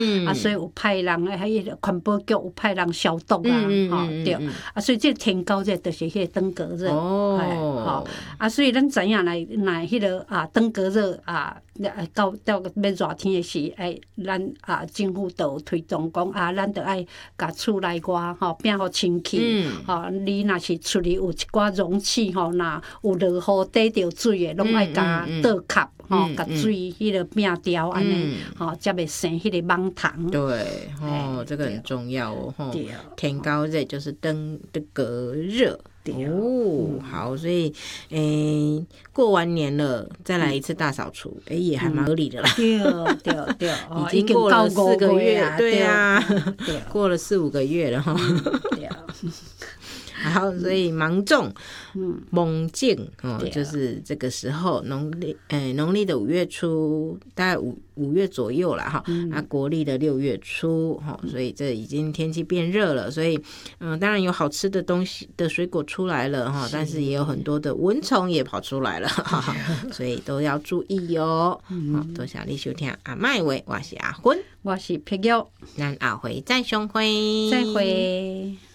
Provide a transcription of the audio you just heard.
所以有派人迄个环保局有派人消毒啊，对，所以这天高热就是迄个登革热，所以咱知影来迄个登革热到要热天的时，咱政府都有推动讲咱着爱甲厝内外变互清气，你若是厝里有一寡容器若有落雨滴着水的，拢爱甲倒壳甲水迄个变掉安尼，才袂生迄个蠓虫。 对，这个很重要哦。天高热就是登革热。好，所以过完年了，再来一次大扫除，也还蛮合理的啦。 对， 已经过了4个月，对啊，过了4、5个月了哈。好，所以芒种、猛境就是这个时候，农历的5月初，大概5月左右啦哈。国历的6月初所以这已经天气变热了，所以当然有好吃的东西的水果出来了哈，但是也有很多的蚊虫也跑出来了，所以都要注意哦。多谢你收听阿麦话，我是阿芬， 我是碧玉， 咱下回再相会， 再会。